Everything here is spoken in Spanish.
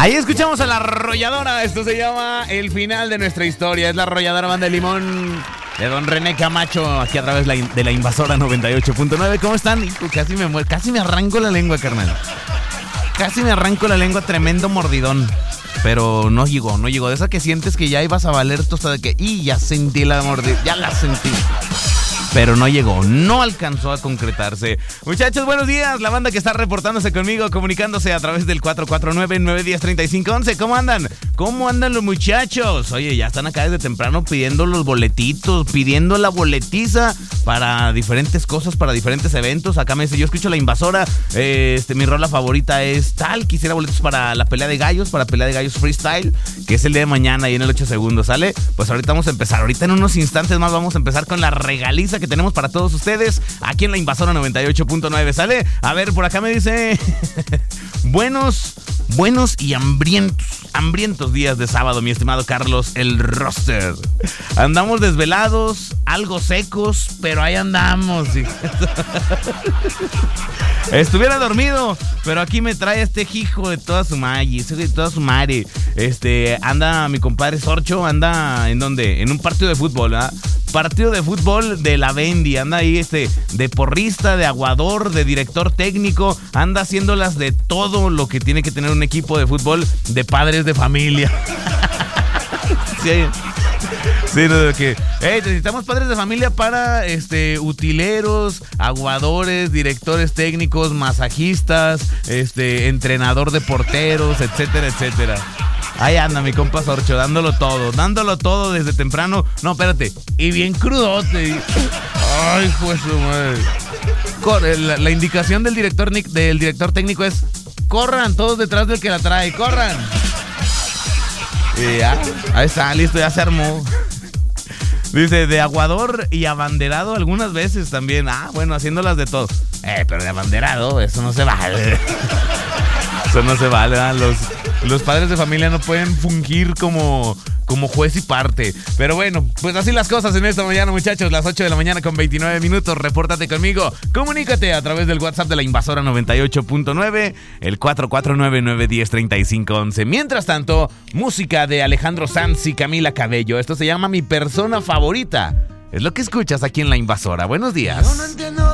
Ahí escuchamos a La Arrolladora. Esto se llama el final de nuestra historia. Es La Arrolladora, Banda de Limón, de Don René Camacho, aquí a través de la Invasora 98.9. ¿Cómo están? Casi me arranco la lengua, carnal. Casi me arranco la lengua, tremendo mordidón. Pero no llegó. De esa que sientes que ya ibas a valer tostada, de que ya sentí la mordida, ya la sentí. Pero no llegó, no alcanzó a concretarse. Muchachos, buenos días. La banda que está reportándose conmigo, comunicándose a través del 449-910-3511. ¿Cómo andan? ¿Cómo andan los muchachos? Oye, ya están acá desde temprano pidiendo los boletitos, pidiendo la boletiza para diferentes cosas, para diferentes eventos. Acá me dice, yo escucho La Invasora, mi rola favorita es tal. Quisiera boletos para la pelea de gallos, freestyle, que es el día de mañana y en el 8 segundos, ¿sale? Pues ahorita vamos a empezar. Ahorita en unos instantes más vamos a empezar con la regaliza que tenemos para todos ustedes aquí en la Invasora 98.9, ¿sale? A ver, por acá me dice buenos y hambrientos días de sábado, mi estimado Carlos el Roster. Andamos desvelados, algo secos, pero ahí andamos. Estuviera dormido, pero aquí me trae este hijo de toda su madre, anda mi compadre Sorcho, anda ¿en dónde? En un partido de fútbol, ¿verdad? Partido de fútbol de la Bendy, anda ahí de porrista, de aguador, de director técnico, anda haciéndolas de todo lo que tiene que tener un equipo de fútbol de padres de familia. Sí, no, de que necesitamos padres de familia para utileros, aguadores, directores técnicos, masajistas, entrenador de porteros, etcétera, etcétera. Ahí anda mi compa Sorcho, dándolo todo desde temprano. No, espérate, y bien crudote. Ay, pues su madre. La indicación del director técnico es: corran todos detrás del que la trae, corran. Y ya, ahí está, listo, ya se armó. Dice, de aguador y abanderado algunas veces también. Bueno, haciéndolas de todo. Pero de abanderado, eso no se vale. Eso no se vale, ¿verdad? Los padres de familia no pueden fungir como juez y parte. Pero bueno, pues así las cosas en esta mañana, muchachos. Las 8 de la mañana con 29 minutos. Repórtate conmigo. Comunícate a través del WhatsApp de la Invasora 98.9, el 449-910-3511. Mientras tanto, música de Alejandro Sanz y Camila Cabello. Esto se llama Mi Persona Favorita. Es lo que escuchas aquí en La Invasora. Buenos días. Yo no entiendo